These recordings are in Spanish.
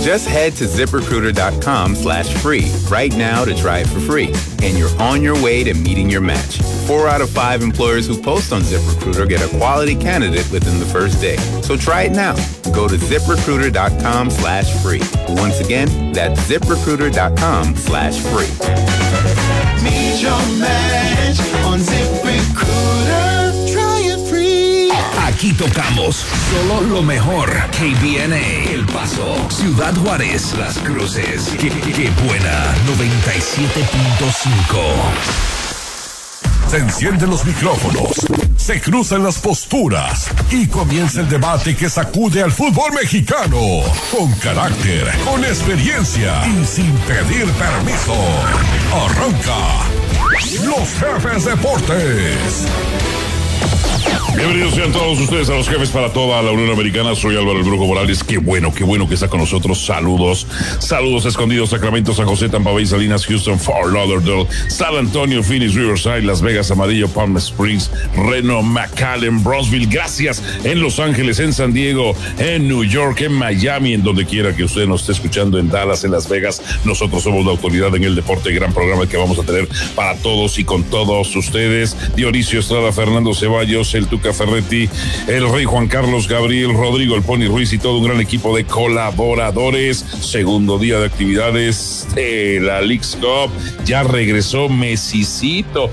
Just head to ZipRecruiter.com/free right now to try it for free. And you're on your way to meeting your match. 4 out of 5 employers who post on ZipRecruiter get a quality candidate within the first day. So try it now. Go to ZipRecruiter.com/free. Once again, that's ZipRecruiter.com/free. Meet your match on ZipRecruiter. Try it free. Aquí tocamos solo lo mejor. KBNA, El Paso, Ciudad Juárez, Las Cruces. Qué buena. 97.5. Se encienden los micrófonos, se cruzan las posturas y comienza el debate que sacude al fútbol mexicano. Con carácter, con experiencia y sin pedir permiso. Arranca Los Jefes Deportes. Bienvenidos sean todos ustedes a Los Jefes para toda la Unión Americana. Soy Álvaro el Brujo Morales. Qué bueno que está con nosotros. Saludos escondidos. Sacramento, San José, Tampa Bay, Salinas, Houston, Fort Lauderdale, San Antonio, Phoenix, Riverside, Las Vegas, Amarillo, Palm Springs, Reno, McAllen, Brownsville. Gracias en Los Ángeles, en San Diego, en New York, en Miami, en donde quiera que usted nos esté escuchando, en Dallas, en Las Vegas. Nosotros somos la autoridad en el deporte. Gran programa que vamos a tener para todos y con todos ustedes. Dionisio Estrada, Fernando Ceballos, el Tuca Ferretti, el Rey Juan Carlos, Gabriel, Rodrigo, el Pony Ruiz y todo un gran equipo de colaboradores. Segundo día de actividades de la Leagues Cup. Ya regresó Messicito.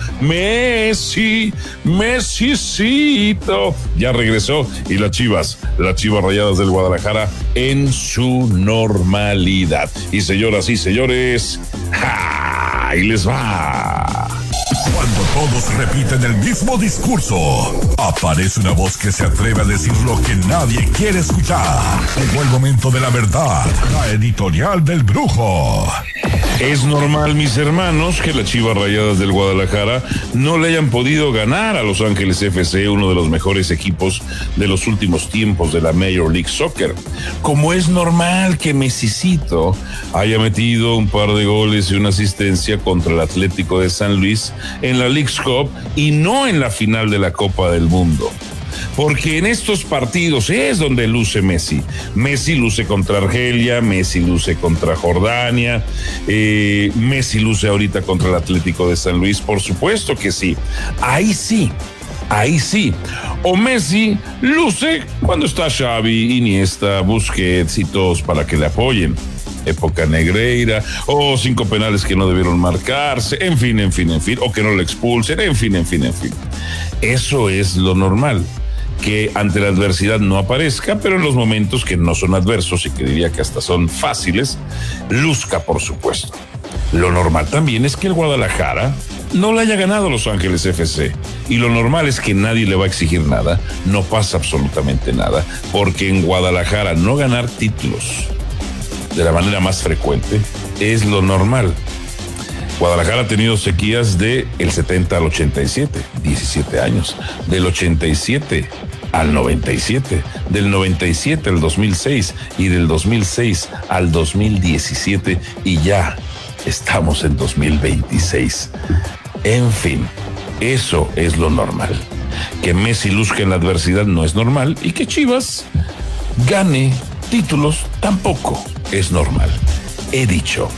Messicito. Ya regresó. Y las Chivas Rayadas del Guadalajara en su normalidad. Y señoras y señores, ahí les va. Cuando todos repiten el mismo discurso, aparece una voz que se atreve a decir lo que nadie quiere escuchar. Llegó el momento de la verdad, la editorial del Brujo. Es normal, mis hermanos, que las Chivas Rayadas del Guadalajara no le hayan podido ganar a Los Ángeles FC, uno de los mejores equipos de los últimos tiempos de la Major League Soccer. Como es normal que Messicito haya metido un par de goles y una asistencia contra el Atlético de San Luis en la Leagues Cup y no en la final de la Copa del Mundo. Porque en estos partidos es donde luce Messi. Messi luce contra Argelia, Messi luce contra Jordania, Messi luce ahorita contra el Atlético de San Luis, por supuesto que sí. Ahí sí. O Messi luce cuando está Xavi, Iniesta, Busquets y todos para que le apoyen. Época Negreira, o 5 penales que no debieron marcarse, en fin, o que no le expulsen, en fin. Eso es lo normal, que ante la adversidad no aparezca, pero en los momentos que no son adversos y que diría que hasta son fáciles, luzca, por supuesto. Lo normal también es que el Guadalajara no le haya ganado a Los Ángeles FC, y lo normal es que nadie le va a exigir nada, no pasa absolutamente nada, porque en Guadalajara no ganar títulos de la manera más frecuente es lo normal. Guadalajara ha tenido sequías de el 70 al 87, 17 años, del 87 al 97, del 97 al 2006 y del 2006 al 2017 y ya estamos en 2026. En fin, eso es lo normal. Que Messi luzca en la adversidad no es normal y que Chivas gane títulos tampoco es normal. He dicho.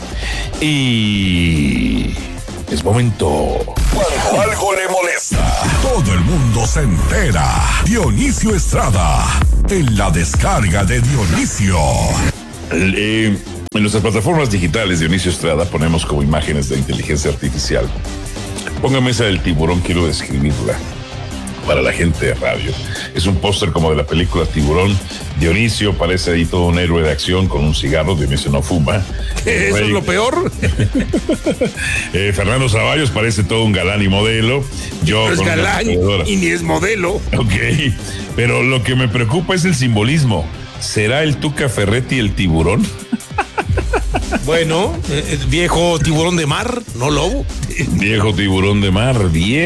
Y es momento. Cuando algo le molesta, todo el mundo se entera. Dionisio Estrada, en la descarga de Dionisio. En nuestras plataformas digitales, Dionisio Estrada, ponemos como imágenes de inteligencia artificial. Póngame esa del tiburón, quiero describirla para la gente de radio. Es un póster como de la película Tiburón. Dionisio parece ahí todo un héroe de acción con un cigarro. Dionisio no fuma. ¿Eso es lo peor? Fernando Ceballos parece todo un galán y modelo. Yo no es galán y ni es modelo. Ok, pero lo que me preocupa es el simbolismo. ¿Será el Tuca Ferretti el tiburón? Bueno, viejo tiburón de mar, no lobo. Viejo tiburón de mar.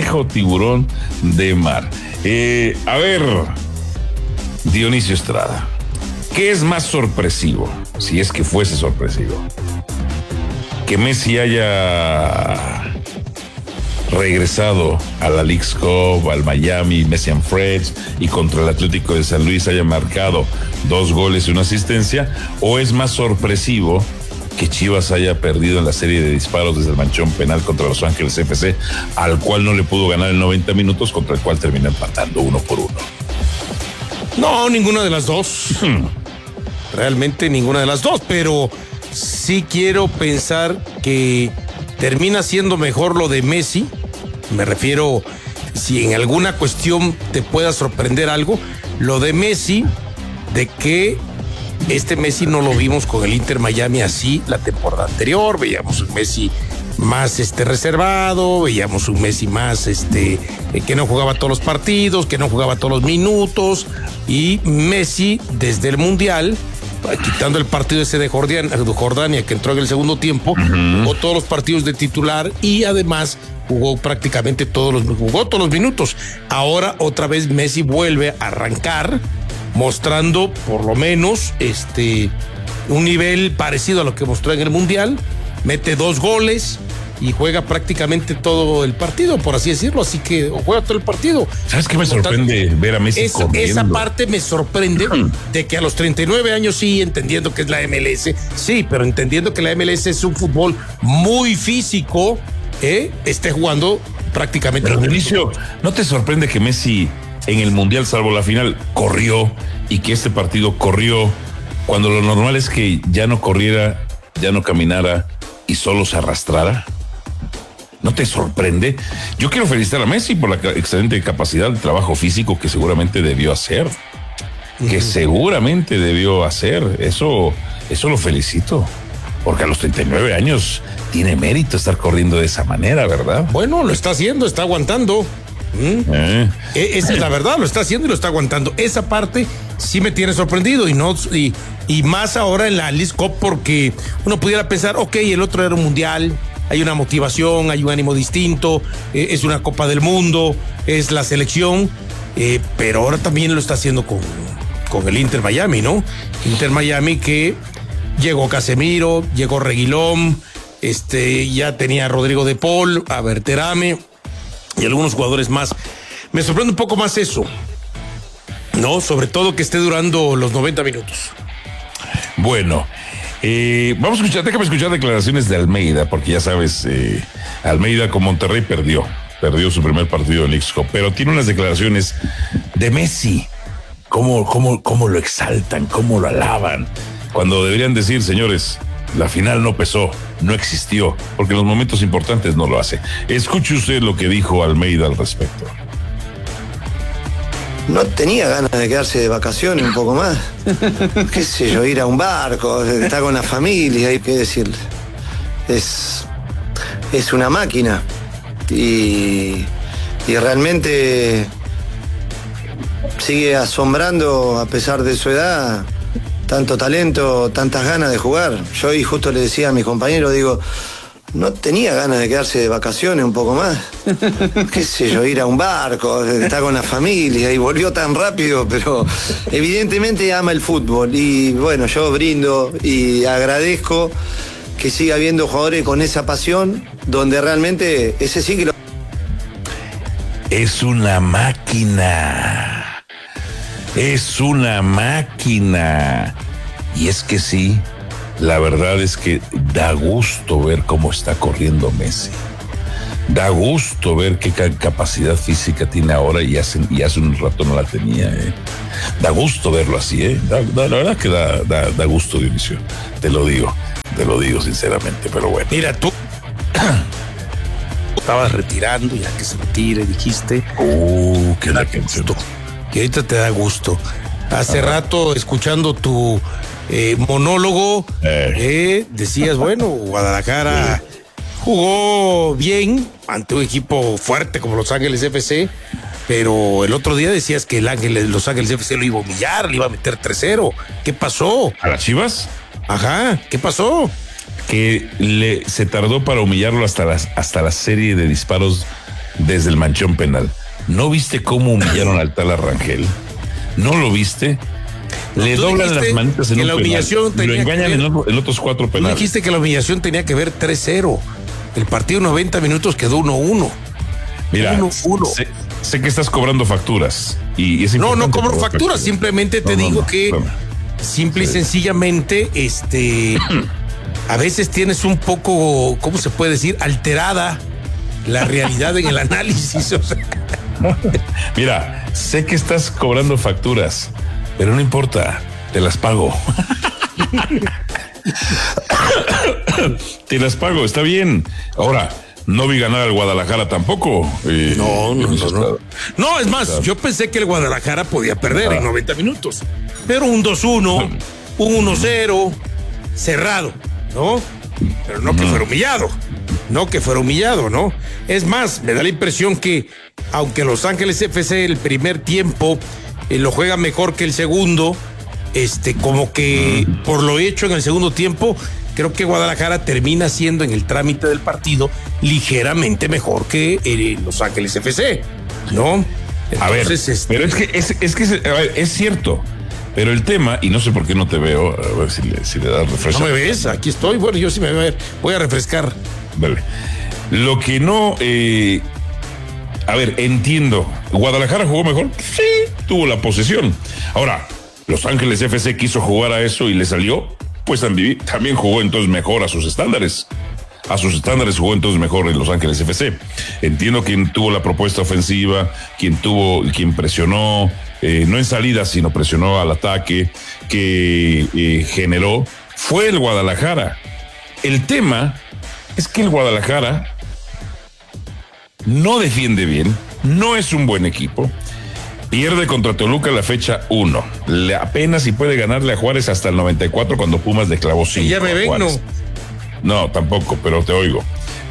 A ver, Dionisio Estrada, ¿qué es más sorpresivo? Si es que fuese sorpresivo, que Messi haya regresado a la Leagues Cup, al Miami, Messi and Friends, y contra el Atlético de San Luis haya marcado 2 goles y una asistencia, o es más sorpresivo que Chivas haya perdido en la serie de disparos desde el manchón penal contra Los Ángeles FC, al cual no le pudo ganar en 90 minutos, contra el cual terminó empatando 1-1? No, ninguna de las dos. Realmente ninguna de las dos, pero sí quiero pensar que termina siendo mejor lo de Messi. Me refiero, si en alguna cuestión te pueda sorprender algo, lo de Messi, de que este Messi no lo vimos con el Inter Miami así la temporada anterior. Veíamos un Messi más reservado, veíamos un Messi más que no jugaba todos los partidos, que no jugaba todos los minutos, y Messi desde el Mundial, quitando el partido ese de Jordania que entró en el segundo tiempo, jugó todos los partidos de titular y además jugó prácticamente todos los minutos. Ahora otra vez Messi vuelve a arrancar, mostrando por lo menos un nivel parecido a lo que mostró en el Mundial. Mete 2 goles y juega prácticamente todo el partido, por así decirlo, así que juega todo el partido. ¿Sabes qué me sorprende ver a Messi corriendo? Esa parte me sorprende, de que a los 39 años, sí, entendiendo que es la MLS, sí, pero entendiendo que la MLS es un fútbol muy físico, esté jugando prácticamente. Pero Mauricio, ¿no te sorprende que Messi en el Mundial, salvo la final, corrió, y que este partido corrió, cuando lo normal es que ya no corriera, ya no caminara y solo se arrastrara? ¿No te sorprende? Yo quiero felicitar a Messi por la excelente capacidad de trabajo físico que seguramente debió hacer. Eso lo felicito. Porque a los 39 años tiene mérito estar corriendo de esa manera, ¿verdad? Bueno, lo está haciendo, está aguantando. Esa es la verdad, lo está haciendo y lo está aguantando. Esa parte sí me tiene sorprendido, y más ahora en la Leagues Cup, porque uno pudiera pensar, ok, el otro era un mundial, hay una motivación, hay un ánimo distinto, es una Copa del Mundo, es la selección, pero ahora también lo está haciendo con el Inter Miami, ¿no? Inter Miami, que llegó Casemiro, llegó Reguilón, ya tenía a Rodrigo de Paul, a Berterame y algunos jugadores más. Me sorprende un poco más eso, ¿no? Sobre todo que esté durando los 90 minutos. Bueno, déjame escuchar declaraciones de Almeida, porque ya sabes, Almeida con Monterrey perdió su primer partido en Leagues Cup, pero tiene unas declaraciones de Messi. ¿Cómo lo exaltan, cómo lo alaban? Cuando deberían decir, señores, la final no pesó, no existió, porque en los momentos importantes no lo hace. Escuche usted lo que dijo Almeida al respecto. No tenía ganas de quedarse de vacaciones un poco más. Qué sé yo, ir a un barco, estar con la familia, hay que decirle. Es una máquina. Y realmente sigue asombrando, a pesar de su edad, tanto talento, tantas ganas de jugar. Yo hoy justo le decía a mis compañeros, digo, no tenía ganas de quedarse de vacaciones un poco más. Qué sé yo, ir a un barco, estar con la familia, y volvió tan rápido, pero evidentemente ama el fútbol. Y bueno, yo brindo y agradezco que siga habiendo jugadores con esa pasión, donde realmente ese sí que lo... Es una máquina. Es una máquina. Y es que sí, la verdad es que da gusto ver cómo está corriendo Messi. Da gusto ver qué capacidad física tiene ahora, y hace un rato no la tenía. Da gusto verlo así. La verdad que da gusto, Dionisio. Te lo digo sinceramente, pero bueno. Mira, tú estabas retirando, ya que se retire, dijiste. Qué da gusto. Que ahorita te da gusto. Hace rato, escuchando tu monólogo, decías, bueno, Guadalajara jugó bien ante un equipo fuerte como Los Ángeles FC, pero el otro día decías que Los Ángeles FC lo iba a humillar, le iba a meter 3-0. ¿Qué pasó? ¿A las Chivas? Ajá, ¿qué pasó? Que se tardó para humillarlo hasta la serie de disparos desde el manchón penal. ¿No viste cómo humillaron al tal Arrangel? ¿No lo viste? Le doblan las manitas en un penal, lo engañan en otros 4 penales. Tú dijiste que la humillación tenía que ver 3-0. El partido 90 minutos quedó 1-1. Mira, 1-1. Sé que estás cobrando facturas. Y es no cobro facturas, simplemente te digo que simple y sencillamente, a veces tienes un poco, ¿cómo se puede decir? Alterada la realidad en el análisis. O sea. Mira, sé que estás cobrando facturas, pero no importa, te las pago. Te las pago, está bien. Ahora, no vi ganar al Guadalajara tampoco. No. No, es más, yo pensé que el Guadalajara podía perder en 90 minutos. Pero un 2-1, un 1-0, cerrado, ¿no? Pero no que fuera humillado. No que fuera humillado, ¿no? Es más, me da la impresión que, aunque Los Ángeles FC el primer tiempo lo juega mejor que el segundo, como que por lo hecho en el segundo tiempo, creo que Guadalajara termina siendo en el trámite del partido ligeramente mejor que Los Ángeles FC, ¿no? Entonces, pero es que a ver, es cierto, pero el tema, y no sé por qué no te veo, a ver si le das refresco. ¿No me ves? Aquí estoy, bueno, yo sí me voy a ver, voy a refrescar. Vale. Lo que no, a ver, entiendo, ¿Guadalajara jugó mejor? Sí, tuvo la posesión. Ahora, Los Ángeles FC quiso jugar a eso y le salió, pues también jugó entonces mejor a sus estándares. A sus estándares jugó entonces mejor en Los Ángeles FC. Entiendo quién tuvo la propuesta ofensiva, quien presionó, no en salida, sino presionó al ataque, que generó, fue el Guadalajara. El tema es que el Guadalajara no defiende bien, no es un buen equipo. Pierde contra Toluca la fecha 1. Apenas si puede ganarle a Juárez hasta el 94 cuando Pumas le clavó 5. Ya me ven, ¿no? No, tampoco, pero te oigo.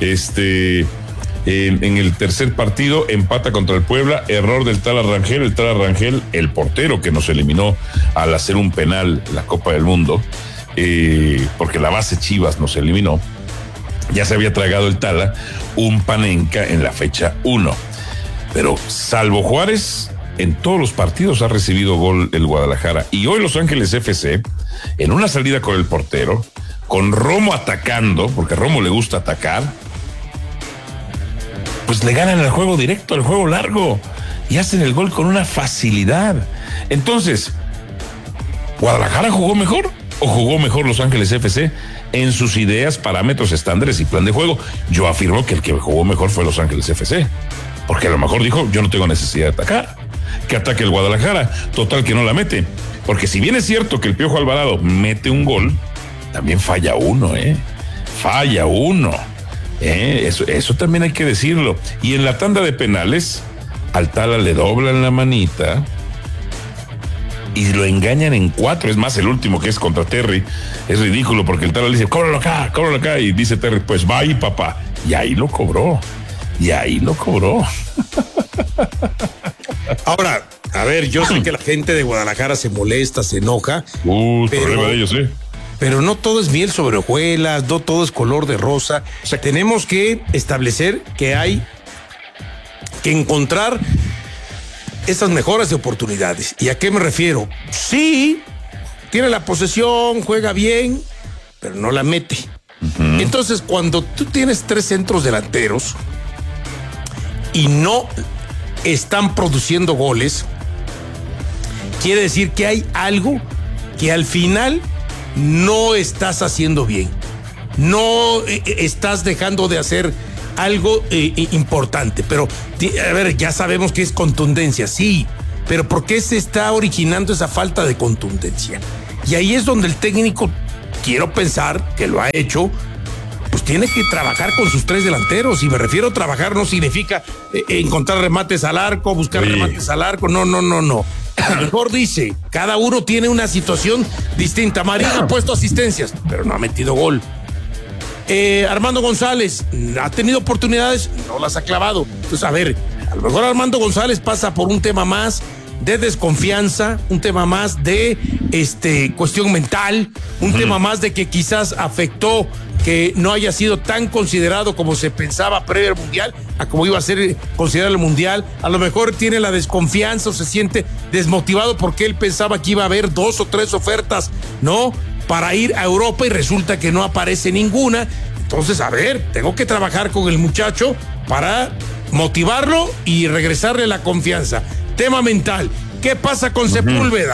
En el tercer partido empata contra el Puebla, error del Tala Rangel, el portero que nos eliminó al hacer un penal en la Copa del Mundo, porque la base Chivas nos eliminó. Ya se había tragado el Tala un Panenka en la fecha 1. Pero salvo Juárez, en todos los partidos ha recibido gol el Guadalajara. Y hoy Los Ángeles FC, en una salida con el portero, con Romo atacando, porque a Romo le gusta atacar, pues le ganan el juego directo, el juego largo, y hacen el gol con una facilidad. Entonces, ¿Guadalajara jugó mejor o jugó mejor Los Ángeles FC en sus ideas, parámetros, estándares y plan de juego? Yo afirmo que el que jugó mejor fue Los Ángeles FC, porque a lo mejor dijo, yo no tengo necesidad de atacar, que ataque el Guadalajara, total que no la mete, porque si bien es cierto que el Piojo Alvarado mete un gol, también falla uno, falla uno, eso también hay que decirlo. Y en la tanda de penales, al Tala le doblan la manita y lo engañan en 4. Es más, el último, que es contra Terry, es ridículo, porque el Tala le dice, cóbralo acá, y dice Terry, pues va ahí, papá, y ahí lo cobró. Ahora, a ver, yo sé que la gente de Guadalajara se molesta, se enoja. Problema de ellos, Pero no todo es miel sobre hojuelas, no todo es color de rosa. O sea, tenemos que establecer que hay que encontrar esas mejoras de oportunidades. ¿Y a qué me refiero? Sí, tiene la posesión, juega bien, pero no la mete. Entonces, cuando tú tienes 3 centros delanteros y no están produciendo goles, quiere decir que hay algo que al final no estás haciendo bien. No estás dejando de hacer algo importante. Pero, a ver, ya sabemos que es contundencia, sí, pero ¿por qué se está originando esa falta de contundencia? Y ahí es donde el técnico, quiero pensar que lo ha hecho, pues tiene que trabajar con sus 3 delanteros. Y me refiero a trabajar, no significa encontrar remates al arco, buscar remates al arco, no. A lo mejor dice, cada uno tiene una situación distinta. Marín ha puesto asistencias, pero no ha metido gol. Armando González ha tenido oportunidades, no las ha clavado. Entonces, a ver, a lo mejor Armando González pasa por un tema más de desconfianza, un tema más de cuestión mental, un tema más de que quizás afectó que no haya sido tan considerado como se pensaba previo al Mundial, a como iba a ser considerado el Mundial. A lo mejor tiene la desconfianza o se siente desmotivado porque él pensaba que iba a haber 2 o 3 ofertas, ¿no?, para ir a Europa, y resulta que no aparece ninguna. Entonces, a ver, tengo que trabajar con el muchacho para motivarlo y regresarle la confianza. Tema mental. ¿Qué pasa con Sepúlveda?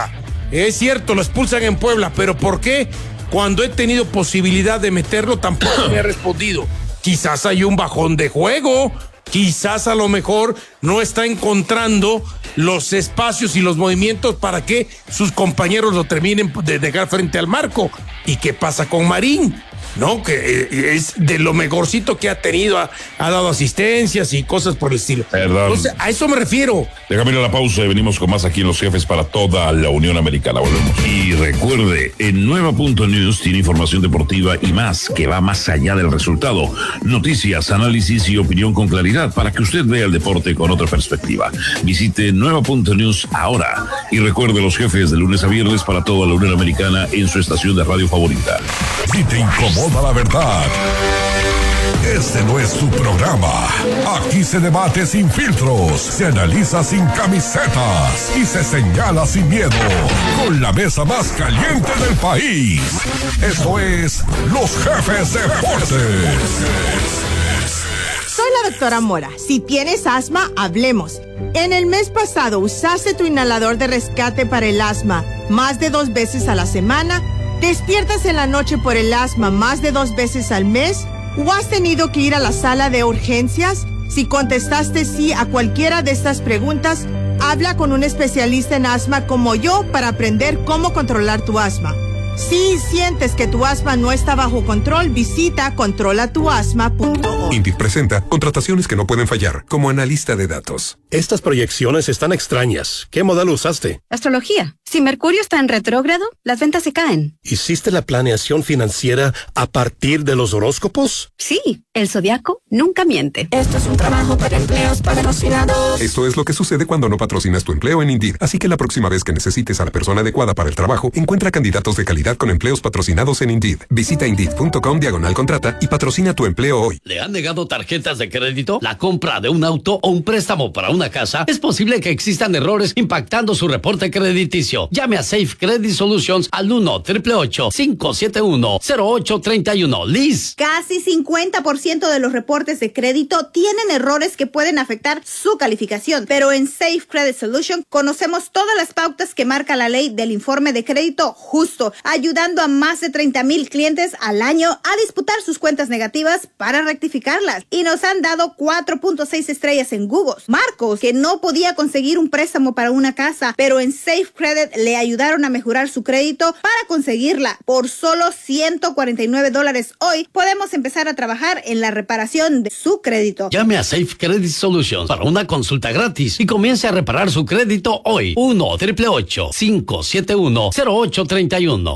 es cierto, lo expulsan en Puebla, pero ¿por qué? Cuando he tenido posibilidad de meterlo, tampoco me ha respondido. Quizás hay un bajón de juego, quizás a lo mejor no está encontrando los espacios y los movimientos para que sus compañeros lo terminen de dejar frente al marco. ¿Y qué pasa con Marín? ¿No? Que es de lo mejorcito que ha tenido, ha dado asistencias y cosas por el estilo. Perdón. Entonces, a eso me refiero. Déjame ir a la pausa y venimos con más aquí en Los Jefes para toda la Unión Americana. Volvemos. Y recuerde, en Nueva.News tiene información deportiva y más, que va más allá del resultado. Noticias, análisis y opinión con claridad para que usted vea el deporte con otra perspectiva. Visite Nueva.News ahora. Y recuerde, Los Jefes de lunes a viernes para toda la Unión Americana en su estación de radio favorita. Si te incomoda la verdad, este no es tu programa. Aquí se debate sin filtros, se analiza sin camisetas y se señala sin miedo. Con la mesa más caliente del país. Esto es Los Jefes Deportes. Soy la doctora Mora. Si tienes asma, hablemos. En el mes pasado, ¿usaste tu inhalador de rescate para el asma más de 2 veces a la semana? ¿Despiertas en la noche por el asma más de 2 veces al mes? ¿O has tenido que ir a la sala de urgencias? Si contestaste sí a cualquiera de estas preguntas, habla con un especialista en asma como yo para aprender cómo controlar tu asma. Si sientes que tu asma no está bajo control, visita controlatuasma.org. INDIT presenta contrataciones que no pueden fallar, como analista de datos. Estas proyecciones están extrañas. ¿Qué modelo usaste? Astrología. Si Mercurio está en retrógrado, las ventas se caen. ¿Hiciste la planeación financiera a partir de los horóscopos? Sí, el zodiaco nunca miente. Esto es un trabajo para empleos patrocinados. Esto es lo que sucede cuando no patrocinas tu empleo en Indeed. Así que la próxima vez que necesites a la persona adecuada para el trabajo, encuentra candidatos de calidad con empleos patrocinados en Indeed. Visita Indeed.com/contrata y patrocina tu empleo hoy. ¿Le han negado tarjetas de crédito? ¿La compra de un auto o un préstamo para una casa? Es posible que existan errores impactando su reporte crediticio. Llame a Safe Credit Solutions al 1-888-571-0831. Liz. Casi 50% de los reportes de crédito tienen errores que pueden afectar su calificación, pero en Safe Credit Solutions conocemos todas las pautas que marca la ley del informe de crédito justo, ayudando a más de 30,000 clientes al año a disputar sus cuentas negativas para rectificarlas. Y nos han dado 4.6 estrellas en Google. Marcos, que no podía conseguir un préstamo para una casa, pero en Safe Credit le ayudaron a mejorar su crédito para conseguirla. Por solo $149 hoy podemos empezar a trabajar en la reparación de su crédito. Llame a Safe Credit Solutions para una consulta gratis y comience a reparar su crédito hoy. 1-888-571-0831.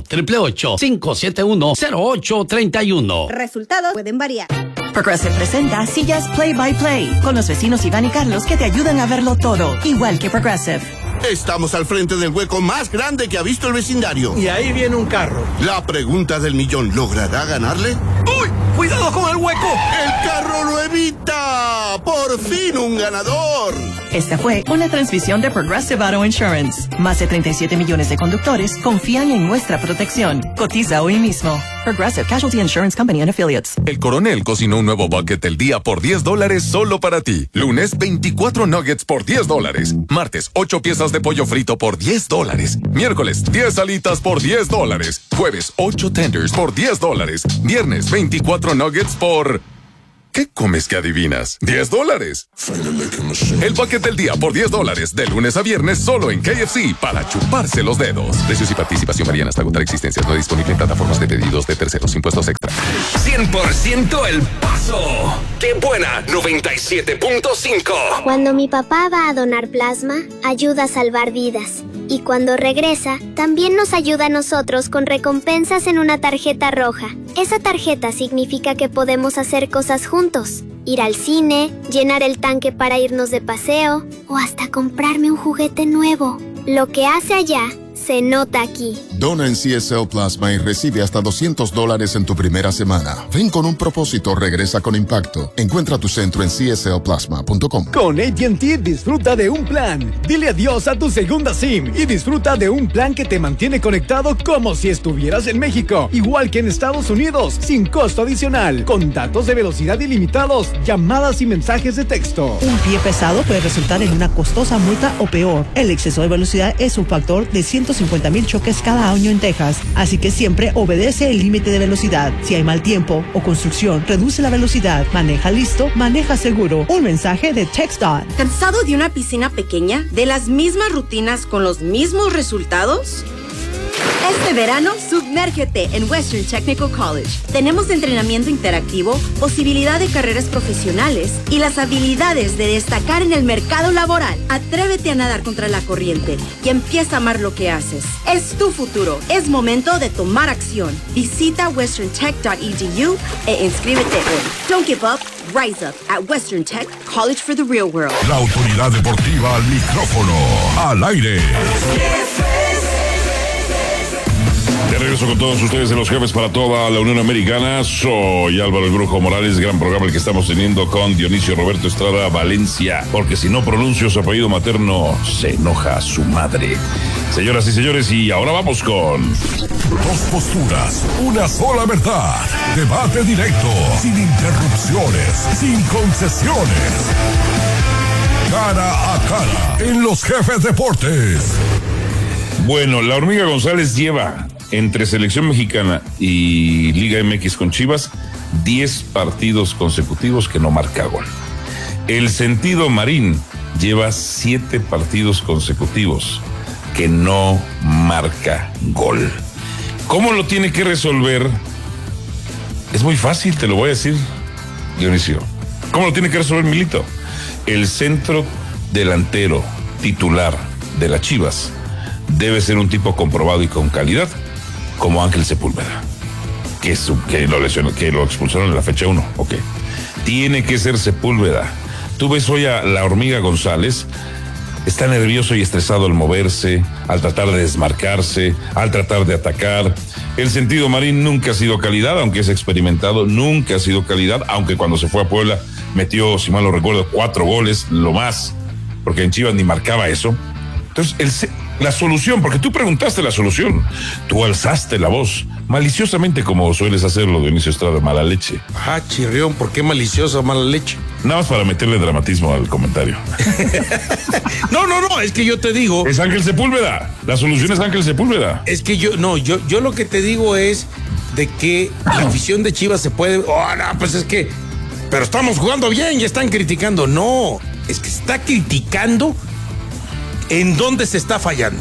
1-888-571-0831. Resultados pueden variar. Progressive presenta Sillas Play by Play con los vecinos Iván y Carlos que te ayudan a verlo todo, igual que Progressive. Estamos al frente del hueco más grande que ha visto el vecindario. Y ahí viene un carro. La pregunta del millón, ¿logrará ganarle? ¡Uy! ¡Cuidado con el hueco! ¡El carro lo evita! ¡Por fin un ganador! Esta fue una transmisión de Progressive Auto Insurance. Más de 37 millones de conductores confían en nuestra protección. Cotiza hoy mismo. Progressive Casualty Insurance Company and Affiliates. El Coronel cocinó un nuevo bucket del día por $10 solo para ti. Lunes, 24 nuggets por $10. Martes, 8 piezas de pollo frito por $10. Miércoles, 10 alitas por $10. Jueves, 8 tenders por $10. Viernes, 24 nuggets por... ¿Qué comes que adivinas? $10. El bucket del día por $10, de lunes a viernes solo en KFC para chuparse los dedos. Precios y participación varían hasta agotar existencias. No disponible en plataformas de pedidos de terceros. Impuestos extra. 100% El Paso. ¡Qué buena! 97.5. Cuando mi papá va a donar plasma, ayuda a salvar vidas. Y cuando regresa, también nos ayuda a nosotros con recompensas en una tarjeta roja. Esa tarjeta significa que podemos hacer cosas juntos. Ir al cine, llenar el tanque para irnos de paseo o hasta comprarme un juguete nuevo. Lo que hace allá se nota aquí. Dona en CSL Plasma y recibe hasta $200 en tu primera semana. Ven con un propósito, regresa con impacto. Encuentra tu centro en cslplasma.com. Con AT&T disfruta de un plan. Dile adiós a tu segunda SIM y disfruta de un plan que te mantiene conectado como si estuvieras en México, igual que en Estados Unidos, sin costo adicional, con datos de velocidad ilimitados, llamadas y mensajes de texto. Un pie pesado puede resultar en una costosa multa o peor. El exceso de velocidad es un factor de 150 150,000 choques cada año en Texas, así que siempre obedece el límite de velocidad. Si hay mal tiempo o construcción, reduce la velocidad. Maneja listo, maneja seguro. Un mensaje de TxDOT. ¿Cansado de una piscina pequeña? ¿De las mismas rutinas con los mismos resultados? Este verano, sumérgete en Western Technical College. Tenemos entrenamiento interactivo, posibilidad de carreras profesionales y las habilidades de destacar en el mercado laboral. Atrévete a nadar contra la corriente y empieza a amar lo que haces. Es tu futuro. Es momento de tomar acción. Visita westerntech.edu e inscríbete hoy. Don't give up. Rise up at Western Tech College for the Real World. La autoridad deportiva al micrófono, al aire. De regreso con todos ustedes en Los Jefes para toda la Unión Americana. Soy Álvaro el Brujo Morales, gran programa el que estamos teniendo con Dionisio Roberto Estrada Valencia, porque si no pronuncio su apellido materno, se enoja su madre. Señoras y señores, y ahora vamos con... Dos posturas, una sola verdad. Debate directo, sin interrupciones, sin concesiones. Cara a cara, en Los Jefes Deportes. Bueno, la Hormiga González lleva entre Selección Mexicana y Liga MX con Chivas 10 partidos consecutivos que no marca gol. El Sentido Marín lleva 7 partidos consecutivos que no marca gol. ¿Cómo lo tiene que resolver? Es muy fácil, te lo voy a decir, Dionisio. ¿Cómo lo tiene que resolver Milito? El centro delantero titular de las Chivas debe ser un tipo comprobado y con calidad, como Ángel Sepúlveda, que lo expulsaron en la fecha 1. Ok. Tiene que ser Sepúlveda. Tú ves hoy a la Hormiga González, está nervioso y estresado al moverse, al tratar de desmarcarse, al tratar de atacar. El Sentido Marín nunca ha sido calidad, aunque es experimentado, nunca ha sido calidad, aunque cuando se fue a Puebla metió, si mal no recuerdo, 4 goles, lo más, porque en Chivas ni marcaba eso. Entonces, la solución, porque tú preguntaste la solución, tú alzaste la voz, maliciosamente como sueles hacerlo, Dionisio Estrada, mala leche. Ah, chirrión, ¿por qué malicioso, mala leche? Nada más para meterle dramatismo al comentario. No, es que yo te digo... Es Ángel Sepúlveda, la solución es Ángel Sepúlveda. Es que yo lo que te digo es de que la afición de Chivas se puede... pues es que... Pero estamos jugando bien y están criticando. No, es que está criticando... ¿En dónde se está fallando?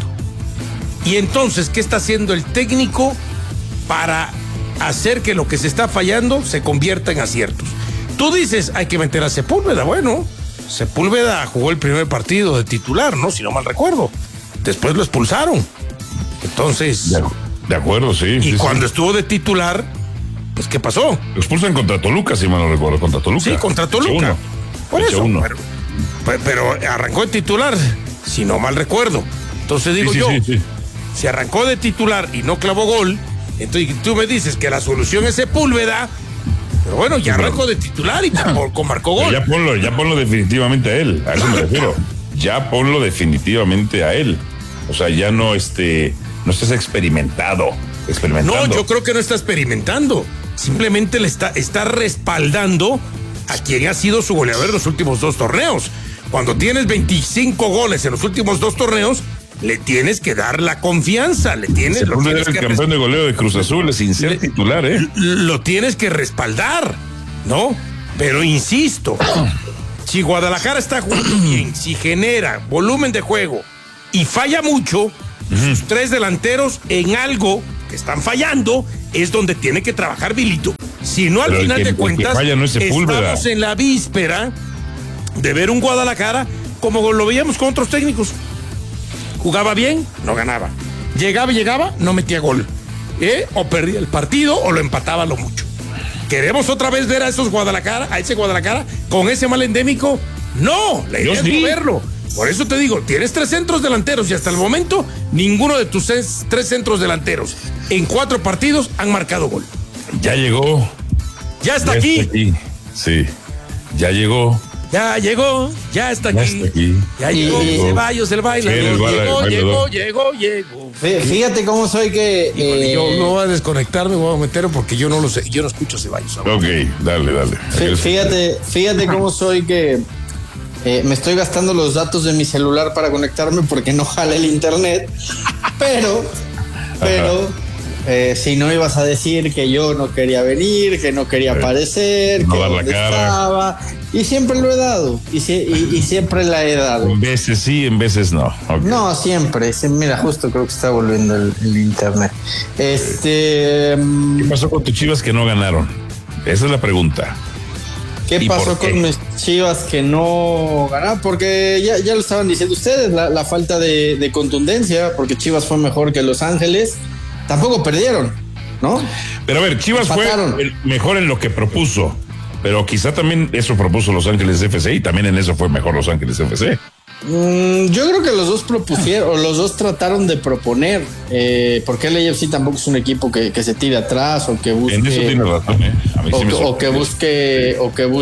Y entonces, ¿qué está haciendo el técnico para hacer que lo que se está fallando se convierta en aciertos? Tú dices, hay que meter a Sepúlveda. Bueno, Sepúlveda jugó el primer partido de titular, ¿no? Si no mal recuerdo. Después lo expulsaron. Entonces... De acuerdo, sí. Y sí, cuando sí. estuvo de titular, pues, ¿qué pasó? Lo expulsan contra Toluca, si mal no recuerdo, contra Toluca. Sí, contra Toluca. Por fecha eso. Uno. Pero arrancó de titular, si no mal recuerdo. Entonces digo sí. Si arrancó de titular y no clavó gol, entonces tú me dices que la solución es Sepúlveda, pero bueno, ya arrancó de titular y tampoco marcó gol. Ya ponlo definitivamente a él, a eso me refiero. Ya ponlo definitivamente a él. O sea, ya no estés experimentando. No, yo creo que no está experimentando. Simplemente le está respaldando a quien ha sido su goleador en los últimos 2 torneos. Cuando tienes 25 goles en los últimos 2 torneos, le tienes que dar la confianza, lo tienes el campeón de goleo de Cruz Azul, sin ser titular, Lo tienes que respaldar, ¿no? Pero insisto, si Guadalajara está jugando bien, si genera volumen de juego y falla mucho, sus 3 delanteros en algo que están fallando es donde tiene que trabajar Milito. Si no, al final de cuentas, estamos en la víspera de ver un Guadalajara como lo veíamos con otros técnicos. Jugaba bien, no ganaba. Llegaba, no metía gol. O perdía el partido o lo empataba lo mucho. ¿Queremos otra vez ver a ese Guadalajara con ese mal endémico? No, la idea es no verlo. Por eso te digo, tienes 3 centros delanteros y hasta el momento ninguno de tus 3 centros delanteros en 4 partidos han marcado gol. Ya llegó. Ya está aquí. Sí, ya llegó. Ya está aquí. Ya llegó Ceballos, el baile. Llegó. Fíjate cómo soy que... Yo no voy a desconectarme, voy a meterlo porque yo no lo sé, yo no escucho Ceballos. Ok, dale. Fíjate cómo soy que me estoy gastando los datos de mi celular para conectarme porque no jala el internet. Pero si no ibas a decir que yo no quería venir, que no quería aparecer, no que dar la dónde cara. estaba, y siempre lo he dado, y siempre la he dado. En veces sí, en veces no. Okay. No, siempre. Mira, justo creo que está volviendo el internet. ¿Qué pasó con tus Chivas que no ganaron? Esa es la pregunta. ¿Qué pasó con mis Chivas que no ganaron? Porque ya lo estaban diciendo ustedes, la falta de contundencia, porque Chivas fue mejor que Los Ángeles. Tampoco perdieron, ¿no? Pero a ver, Chivas empataron. Fue el mejor en lo que propuso, pero quizá también eso propuso Los Ángeles FC y también en eso fue mejor Los Ángeles FC. Yo creo que los dos propusieron, o los dos trataron de proponer, porque el AFC tampoco es un equipo que se tire atrás o que busque. En eso tiene razón, A mí sí me o que busque,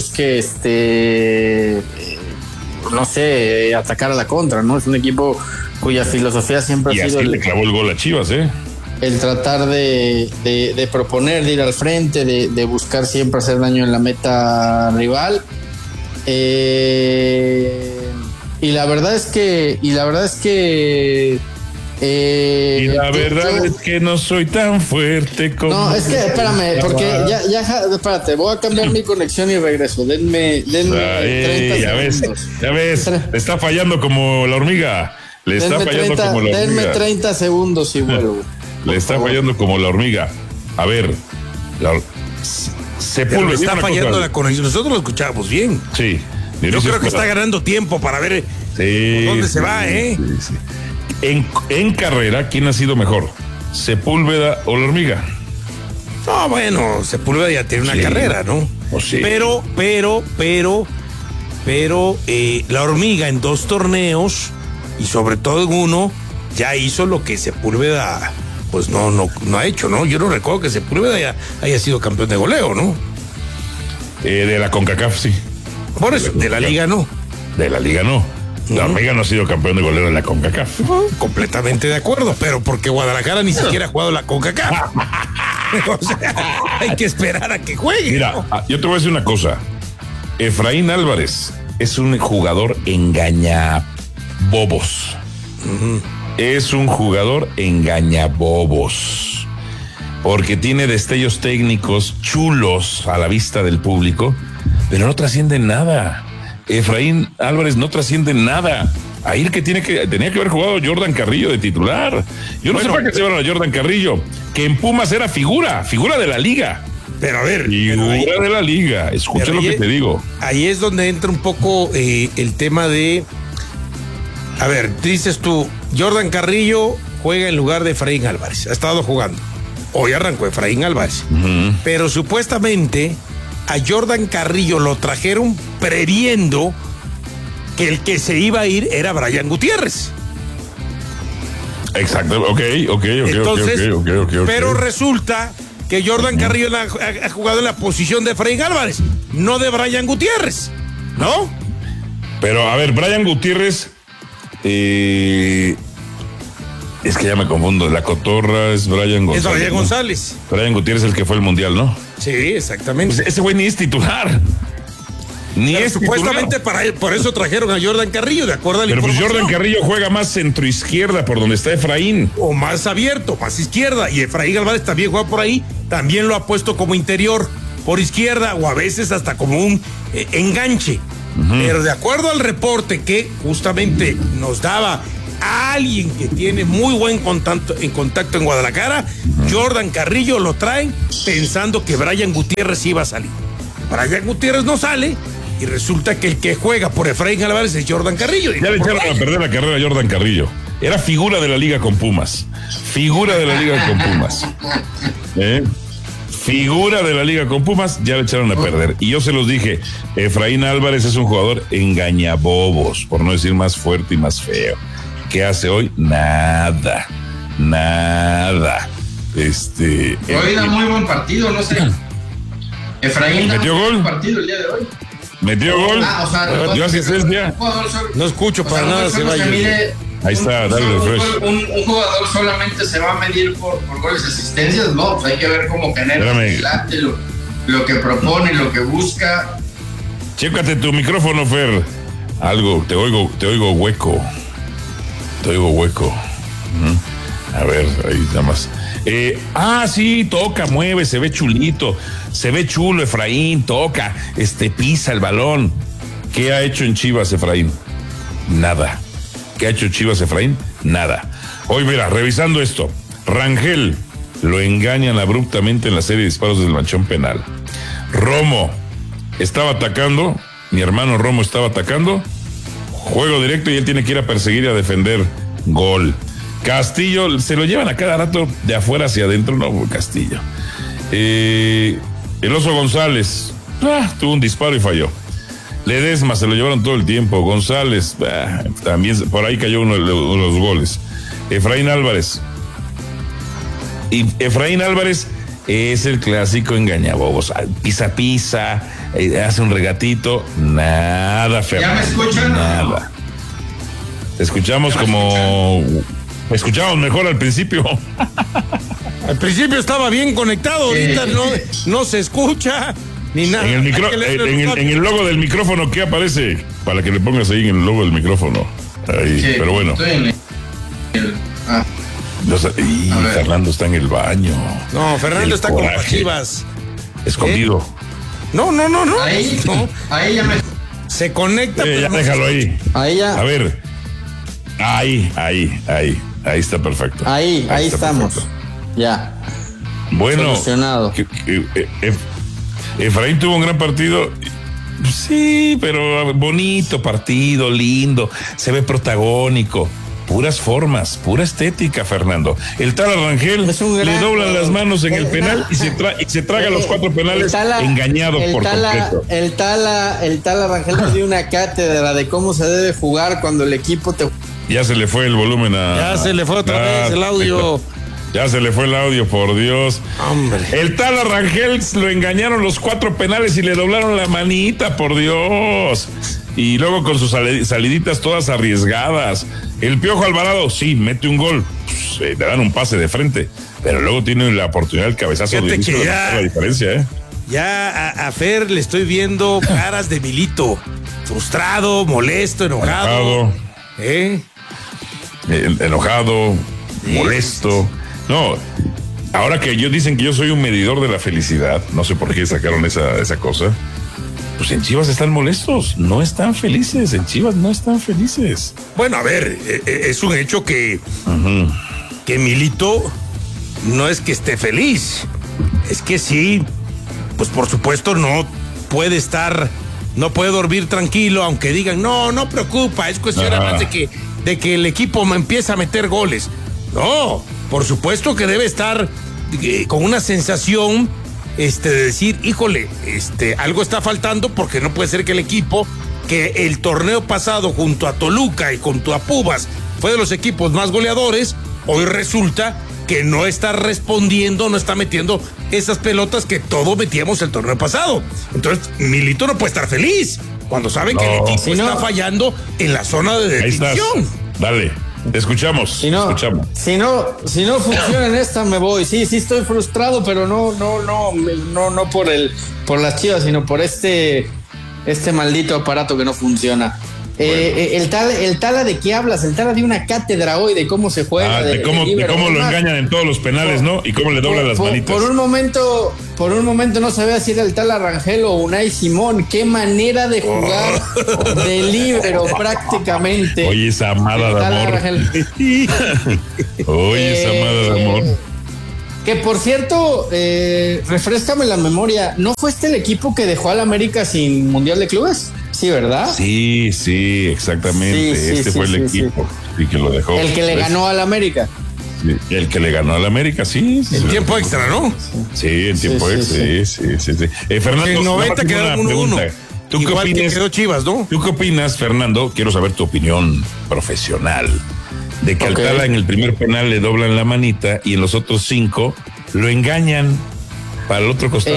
no sé, atacar a la contra, ¿no? Es un equipo cuya filosofía siempre ha sido. Y así le clavó el gol a Chivas, El tratar de proponer, de ir al frente, de buscar siempre hacer daño en la meta rival. Y la verdad es que es que no soy tan fuerte como. No, es que espérame, porque espérate, voy a cambiar mi conexión y regreso. Denme 30 segundos. Ya ves, le está fallando como la hormiga. Denme 30 segundos y vuelvo. Le está fallando como la hormiga. A ver, Sepúlveda está fallando la conexión. Nosotros lo escuchábamos bien. Sí. Yo creo que está ganando tiempo para ver por dónde se va, Sí. En carrera, ¿quién ha sido mejor? ¿Sepúlveda o la hormiga? No, bueno, Sepúlveda ya tiene una carrera, ¿no? Sí. Pero la hormiga en 2 torneos y sobre todo en uno ya hizo lo que Sepúlveda pues no ha hecho, ¿no? Yo no recuerdo que Sepúlveda haya sido campeón de goleo, ¿no? De la CONCACAF, sí. Por eso, de la liga no. De la liga no. La hormiga no ha sido campeón de goleo en la CONCACAF. Completamente de acuerdo, pero porque Guadalajara ni siquiera ha jugado la CONCACAF. O sea, hay que esperar a que juegue. Mira, ¿no? Yo te voy a decir una cosa. Efraín Álvarez es un jugador engañabobos. Es un jugador engañabobos. Porque tiene destellos técnicos chulos a la vista del público, pero no trascienden nada. Efraín Álvarez no trasciende nada. Ahí el que tenía que haber jugado Jordan Carrillo de titular. Yo no sé para qué se llevaron a Jordan Carrillo, que en Pumas era figura de la liga. Pero a ver, figura de la liga. Escucha lo que te digo. Ahí es donde entra un poco el tema de. A ver, dices tú, Jordan Carrillo juega en lugar de Efraín Álvarez. Ha estado jugando. Hoy arrancó Efraín Álvarez. Pero supuestamente a Jordan Carrillo lo trajeron previendo que el que se iba a ir era Brian Gutiérrez. Exacto, ok. Entonces, pero resulta que Jordan Carrillo ha jugado en la posición de Efraín Álvarez, no de Brian Gutiérrez, ¿no? Pero a ver, Brian Gutiérrez, es que ya me confundo. La cotorra es Brian González. Es Brian González. Brian Gutiérrez es el que fue al mundial, ¿no? Sí, exactamente. Pues ese güey ni es titular. Supuestamente por eso trajeron a Jordan Carrillo, de acuerdo a la información. Pero pues Jordan Carrillo juega más centro izquierda por donde está Efraín. O más abierto, más izquierda. Y Efraín Álvarez también juega por ahí. También lo ha puesto como interior por izquierda o a veces hasta como un enganche. Pero de acuerdo al reporte que justamente nos daba a alguien que tiene muy buen contacto en Guadalajara, Jordan Carrillo lo traen pensando que Brian Gutiérrez iba a salir. Brian Gutiérrez no sale y resulta que el que juega por Efraín Álvarez es Jordan Carrillo. Ya le echaron a perder la carrera a Jordan Carrillo. Era figura de la liga con Pumas. Figura de la liga con Pumas. Figura de la liga con Pumas, ya le echaron a perder. Y yo se los dije, Efraín Álvarez es un jugador engañabobos, por no decir más fuerte y más feo. ¿Qué hace hoy? Nada. Hoy da muy buen partido, no sé. Efraín metió gol. Partido el día de hoy. Metió gol. O sea, dio asistencia. No escucho para nada, se vaya. Ahí está, dale refresh. Un jugador solamente se va a medir por goles y asistencias, no, pues hay que ver cómo genera adelante, lo que propone, lo que busca. Chécate tu micrófono, Fer. Algo, te oigo hueco. A ver, ahí nada más. Sí, toca, mueve, se ve chulito, se ve chulo Efraín, toca, pisa el balón. ¿Qué ha hecho en Chivas Efraín? Nada. ¿Qué ha hecho Chivas Efraín? Nada. Hoy, mira, revisando esto, Rangel lo engañan abruptamente en la serie de disparos del manchón penal. Romo estaba atacando, mi hermano Romo estaba atacando, juego directo y él tiene que ir a perseguir y a defender, gol. Castillo, se lo llevan a cada rato de afuera hacia adentro, no, Castillo. El Oso González, tuvo un disparo y falló. Ledesma se lo llevaron todo el tiempo. González, también por ahí cayó uno de los goles. Efraín Álvarez. Y Efraín Álvarez es el clásico engañabobos. Pisa, hace un regatito. Nada, Fernando. ¿Ya me escuchan? Nada. Te escuchamos me escuchábamos mejor al principio. Al principio estaba bien conectado, ahorita no se escucha ni nada. En el logo del micrófono, ¿qué aparece? Para que le pongas ahí en el logo del micrófono. Ahí, sí, pero bueno. Fernando está en el baño. No, Fernando está con las Chivas. Escondido. No. Ahí ya me... Se conecta. Ya déjalo ahí. Ahí ya. A ver. Ahí está perfecto. Ahí estamos. Perfecto. Ya. Bueno. Efraín tuvo un gran partido. Sí, pero bonito partido, lindo. Se ve protagónico. Puras formas, pura estética, Fernando. El Tala Rangel le doblan las manos en el penal y se traga los 4 penales engañado por completo. El Tala Rangel nos dio una cátedra de cómo se debe jugar cuando el equipo te... Ya se le fue el volumen Ya se le fue otra vez el audio. Ya se le fue el audio, por Dios. Hombre. El Tala Rangel lo engañaron los 4 penales y le doblaron la manita, por Dios. Y luego con sus saliditas todas arriesgadas. El Piojo Alvarado, sí, mete un gol. Le dan un pase de frente. Pero luego tiene la oportunidad del cabezazo de la diferencia, ¿eh? Ya a Fer le estoy viendo caras de Milito. Frustrado, molesto, enojado. Enojado, molesto. No, ahora que ellos dicen que yo soy un medidor de la felicidad, no sé por qué sacaron esa cosa. Pues en Chivas están molestos, no están felices, en Chivas no están felices. Bueno, a ver, es un hecho que Milito no es que esté feliz, es que sí, pues por supuesto no puede dormir tranquilo, aunque digan, no preocupa, es cuestión además de que el equipo empieza a meter goles. No, por supuesto que debe estar con una sensación de decir, híjole, algo está faltando, porque no puede ser que el equipo que el torneo pasado junto a Toluca y junto a Pumas fue de los equipos más goleadores, hoy resulta que no está respondiendo, no está metiendo esas pelotas que todos metíamos el torneo pasado. Entonces, Milito no puede estar feliz cuando sabe que el equipo está fallando en la zona de definición. Dale. Te escuchamos. Si no funciona en esta, me voy. Sí, estoy frustrado, pero no por las Chivas, sino por este maldito aparato que no funciona. Bueno. El Tala, ¿de qué hablas? El Tala dio una cátedra hoy de cómo se juega. De cómo lo engañan en todos los penales, ¿no? Y cómo le doblan las manitas. Por un momento no sabía si era el Tala Rangel o Unai Simón. Qué manera de jugar de líbero prácticamente. Oye, esa amada de amor. Oye, esa amada de amor. Que por cierto, refréscame la memoria, ¿no fue el equipo que dejó al América sin Mundial de Clubes? Sí, ¿verdad? Sí, exactamente. Fue el equipo y que lo dejó. El que le ganó al América. Sí, el que le ganó al América, sí. En tiempo extra, ¿no? Sí, en tiempo extra, sí. Fernando, en 90 quedaron 1-1. ¿Tú qué opinas? Que quedó Chivas, ¿no? ¿Tú qué opinas, Fernando? Quiero saber tu opinión profesional. De que al Tala en el primer penal le doblan la manita y en los otros 5 lo engañan para el otro costado.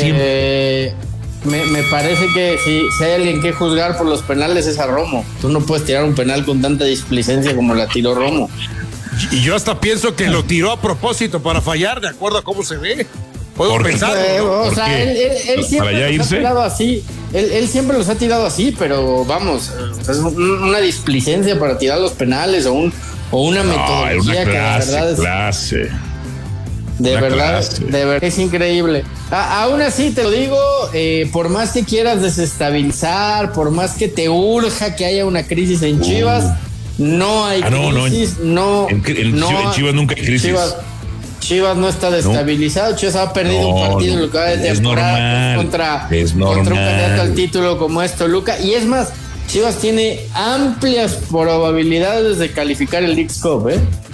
Me parece que si hay alguien que juzgar por los penales es a Romo. Tú no puedes tirar un penal con tanta displicencia como la tiró Romo. Y yo hasta pienso que lo tiró a propósito para fallar, de acuerdo a cómo se ve. Puedo pensar. O sea, él siempre los ha tirado así. Él siempre los ha tirado así, pero vamos, es una displicencia para tirar los penales o o una metodología una clase, que la verdad es... clase. De verdad, es increíble. Aún así te lo digo, por más que quieras desestabilizar, por más que te urja que haya una crisis en Chivas, no hay crisis. En Chivas nunca hay crisis. Chivas no está destabilizado. Chivas ha perdido un partido en lo que va de temporada contra un candidato al título como es Toluca. Y es más, Chivas tiene amplias probabilidades de calificar el Leagues Cup,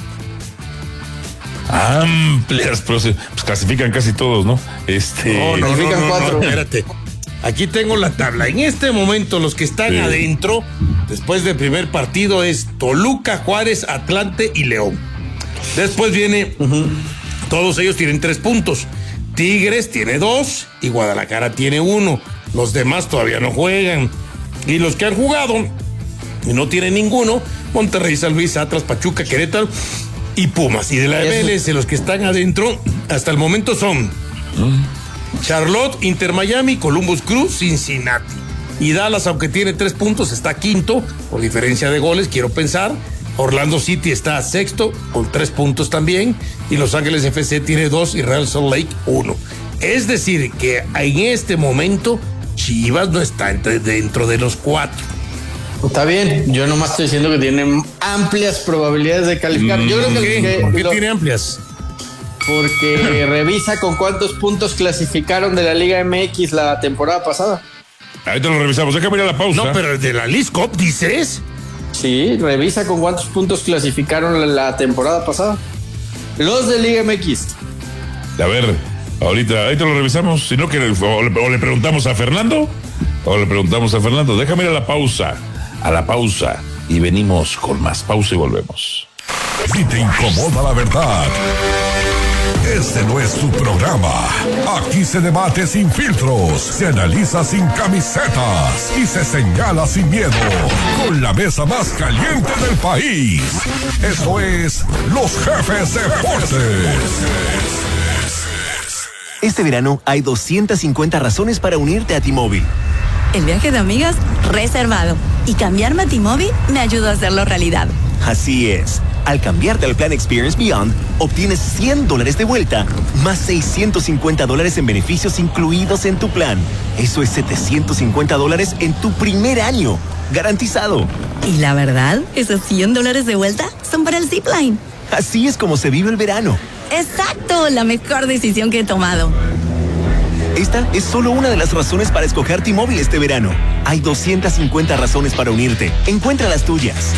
Amplias, pues clasifican casi todos, ¿no? Califican 4. Espérate. Aquí tengo la tabla. En este momento, los que están adentro, después del primer partido, es Toluca, Juárez, Atlante y León. Después viene, todos ellos tienen 3 puntos. Tigres tiene 2 y Guadalajara tiene 1. Los demás todavía no juegan. Y los que han jugado y no tienen ninguno, Monterrey, San Luis, Atlas, Pachuca, Querétaro y Pumas. Y de la MLS, los que están adentro hasta el momento son Charlotte, Inter Miami, Columbus Crew, Cincinnati. Y Dallas, aunque tiene 3 puntos, está quinto por diferencia de goles, quiero pensar. Orlando City está sexto con 3 puntos también. Y Los Ángeles FC tiene 2 y Real Salt Lake 1. Es decir, que en este momento Chivas no está dentro de los 4. Está bien, yo nomás estoy diciendo que tienen amplias probabilidades de calificar. Yo creo que ¿por qué tiene amplias? Porque revisa con cuántos puntos clasificaron de la Liga MX la temporada pasada. Ahorita lo revisamos, déjame ir a la pausa. No, pero de la Leagues Cup, ¿dices? Sí, revisa con cuántos puntos clasificaron la temporada pasada. Los de Liga MX. A ver, ahorita lo revisamos. Si no, o le preguntamos a Fernando. Déjame ir a la pausa. Y venimos con más. Pausa y volvemos. Si te incomoda la verdad, este no es tu programa. Aquí se debate sin filtros, se analiza sin camisetas y se señala sin miedo. Con la mesa más caliente del país. Esto es Los Jefes Deportes. Este verano hay 250 razones para unirte a T-Mobile. El viaje de amigas, reservado. Y cambiarme a T-Mobile me ayudó a hacerlo realidad. Así es. Al cambiarte al plan Experience Beyond, obtienes $100 de vuelta, más $650 en beneficios incluidos en tu plan. Eso es $750 en tu primer año. Garantizado. Y la verdad, esos $100 de vuelta son para el Zipline. Así es como se vive el verano. Exacto, la mejor decisión que he tomado. Esta es solo una de las razones para escoger T-Mobile este verano. Hay 250 razones para unirte. Encuentra las tuyas.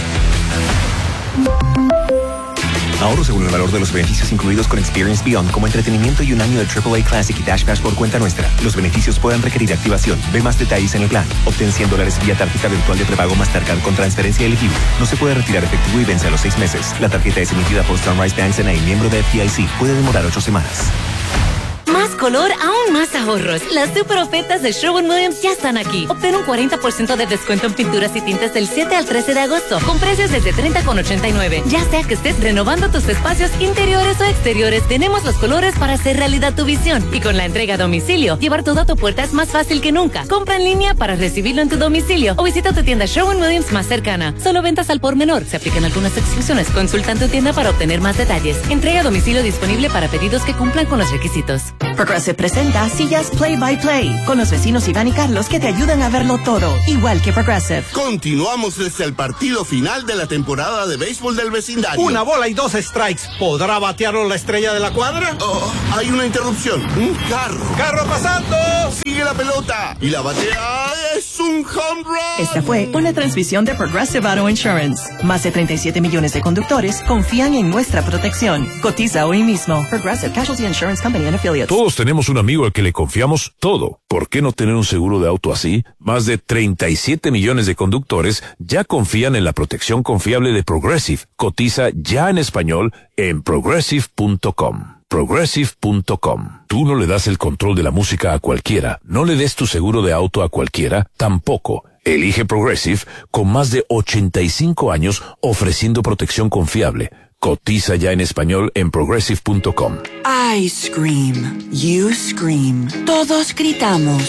Ahorro según el valor de los beneficios incluidos con Experience Beyond, como entretenimiento y un año de AAA Classic y Dash Pass por cuenta nuestra. Los beneficios pueden requerir activación. Ve más detalles en el plan. Obtén $100 vía tarjeta virtual de prepago Mastercard con transferencia elegible. No se puede retirar efectivo y vence a los 6 meses. La tarjeta es emitida por Sunrise Banks N.A., miembro de FDIC. Puede demorar 8 semanas. Más color, aún más ahorros. Las super ofertas de Sherwin-Williams ya están aquí. Obtén un 40% de descuento en pinturas y tintes del 7 al 13 de agosto, con precios desde $30,89. Ya sea que estés renovando tus espacios interiores o exteriores, tenemos los colores para hacer realidad tu visión. Y con la entrega a domicilio, llevar todo a tu puerta es más fácil que nunca. Compra en línea para recibirlo en tu domicilio o visita tu tienda Sherwin-Williams más cercana. Solo ventas al por menor. Se aplican algunas exclusiones. Consulta en tu tienda para obtener más detalles. Entrega a domicilio disponible para pedidos que cumplan con los requisitos. Progressive presenta Sillas Play by Play con los vecinos Iván y Carlos que te ayudan a verlo todo, igual que Progressive. Continuamos desde el partido final de la temporada de béisbol del vecindario. Una bola y 2 strikes. ¿Podrá batearlo la estrella de la cuadra? Hay una interrupción. Un carro pasando. Sigue la pelota y la batea es un home run. Esta fue una transmisión de Progressive Auto Insurance. Más de 37 millones de conductores confían en nuestra protección. Cotiza hoy mismo. Progressive Casualty Insurance Company and Affiliates. Todos tenemos un amigo al que le confiamos todo. ¿Por qué no tener un seguro de auto así? Más de 37 millones de conductores ya confían en la protección confiable de Progressive. Cotiza ya en español en progressive.com. Progressive.com. Tú no le das el control de la música a cualquiera. No le des tu seguro de auto a cualquiera, tampoco. Elige Progressive con más de 85 años ofreciendo protección confiable. Cotiza ya en español en progressive.com. I scream, you scream, todos gritamos.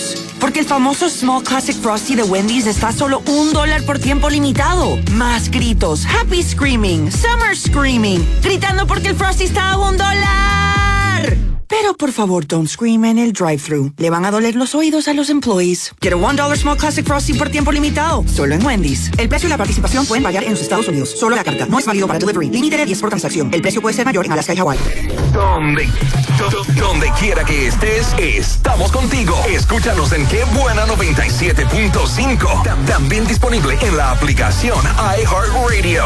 Porque el famoso Small Classic Frosty de Wendy's está a solo $1 por tiempo limitado. Más gritos, happy screaming, summer screaming, gritando porque el Frosty está a $1. Pero por favor, don't scream en el drive-thru. Le van a doler los oídos a los employees. Quiero $1 Small Classic Frosty por tiempo limitado. Solo en Wendy's. El precio y la participación pueden variar en los Estados Unidos. Solo la carta. No es válido para delivery. Límite de 10 por transacción. El precio puede ser mayor en Alaska y Hawái. Donde quiera que estés, estamos contigo. Escúchanos en Qué Buena 97.5. También disponible en la aplicación iHeartRadio.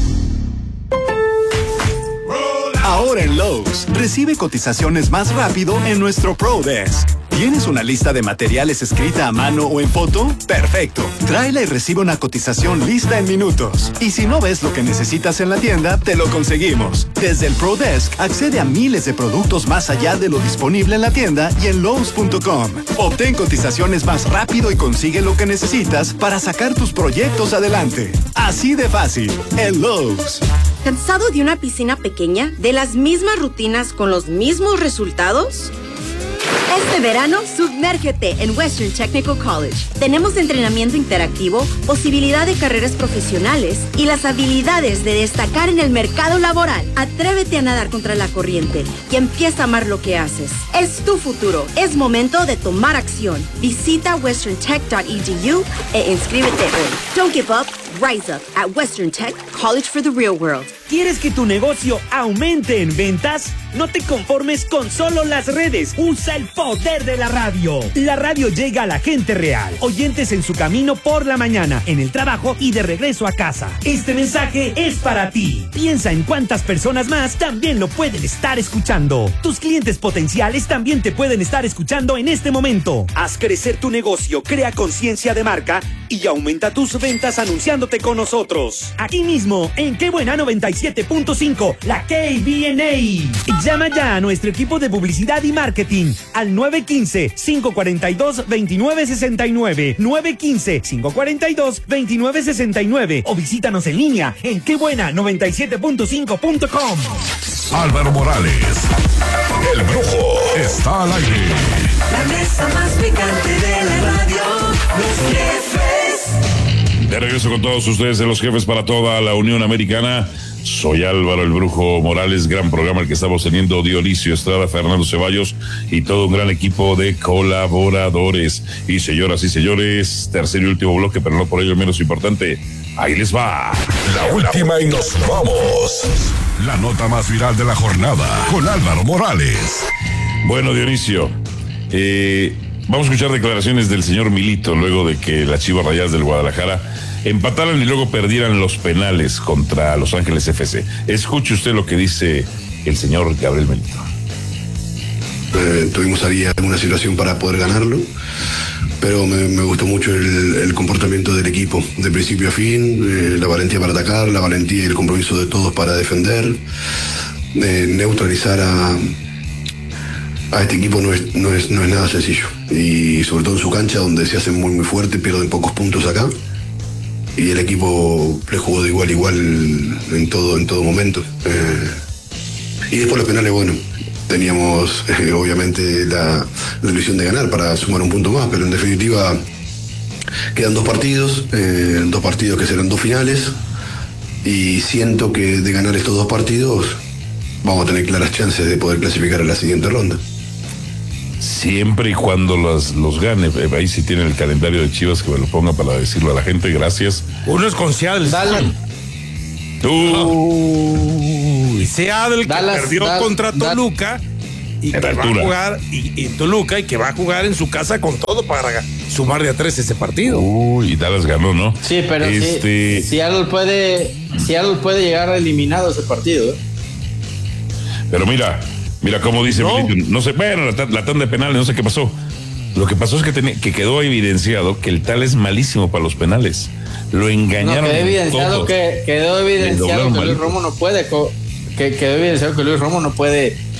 Ahora en Lowe's, recibe cotizaciones más rápido en nuestro Pro Desk. ¿Tienes una lista de materiales escrita a mano o en foto? Perfecto. Tráela y recibe una cotización lista en minutos. Y si no ves lo que necesitas en la tienda, te lo conseguimos. Desde el Pro Desk, accede a miles de productos más allá de lo disponible en la tienda y en Lowe's.com. Obtén cotizaciones más rápido y consigue lo que necesitas para sacar tus proyectos adelante. Así de fácil, en Lowe's. ¿Cansado de una piscina pequeña? ¿De las mismas rutinas con los mismos resultados? Este verano, sumérgete en Western Technical College. Tenemos entrenamiento interactivo, posibilidad de carreras profesionales y las habilidades de destacar en el mercado laboral. Atrévete a nadar contra la corriente y empieza a amar lo que haces. Es tu futuro. Es momento de tomar acción. Visita westerntech.edu e inscríbete hoy. Don't give up. Rise up at Western Tech College for the Real World. ¿Quieres que tu negocio aumente en ventas? No te conformes con solo las redes. Usa el poder de la radio. La radio llega a la gente real. Oyentes en su camino por la mañana, en el trabajo y de regreso a casa. Este mensaje es para ti. Piensa en cuántas personas más también lo pueden estar escuchando. Tus clientes potenciales también te pueden estar escuchando en este momento. Haz crecer tu negocio, crea conciencia de marca y aumenta tus ventas anunciándote con nosotros. Aquí mismo, en Qué Buena 97.5, la KBNA. Llama ya a nuestro equipo de publicidad y marketing al 915-542-2969. 915-542-2969. O visítanos en línea en quebuena97.5.com. Álvaro Morales, el Brujo, está al aire. La mesa más picante de la radio, los jefes. De regreso con todos ustedes de Los Jefes para toda la Unión Americana. Soy Álvaro el Brujo Morales, gran programa el que estamos teniendo, Dionisio Estrada, Fernando Ceballos y todo un gran equipo de colaboradores. Y señoras y señores, tercer y último bloque, pero no por ello menos importante, ahí les va. La última y nos vamos. La nota más viral de la jornada con Álvaro Morales. Bueno, Dionisio, vamos a escuchar declaraciones del señor Milito luego de que las Chivas Rayadas del Guadalajara empataran y luego perdieran los penales contra Los Ángeles FC. Escuche usted lo que dice el señor Gabriel Milito. Tuvimos ahí alguna situación para poder ganarlo, pero me gustó mucho el comportamiento del equipo, de principio a fin, la valentía para atacar, la valentía y el compromiso de todos para defender, neutralizar a este equipo no es nada sencillo, y sobre todo en su cancha donde se hacen muy fuerte, pierden pocos puntos acá, y el equipo le jugó de igual a igual en todo momento. Y después los penales, bueno, teníamos obviamente la ilusión de ganar para sumar un punto más, pero en definitiva quedan dos partidos que serán dos finales, y siento que de ganar estos dos partidos vamos a tener claras chances de poder clasificar a la siguiente ronda. Siempre y cuando los gane. Ahí sí tienen el calendario de Chivas, que me lo ponga para decirlo a la gente. Gracias. Uno es con Seattle. Seattle que perdió contra Toluca y que va a jugar en Toluca y que va a jugar en su casa con todo para sumar de a 3 ese partido. Y Dallas ganó, ¿no? Sí, pero Seattle puede llegar eliminado ese partido. Pero mira cómo dice Milito, no sé, bueno, la tanda de penales, no sé qué pasó. Lo que pasó es que quedó evidenciado que el tal es malísimo para los penales. Lo engañaron. Quedó evidenciado que Luis Romo no puede. Quedó evidenciado que Luis Romo no puede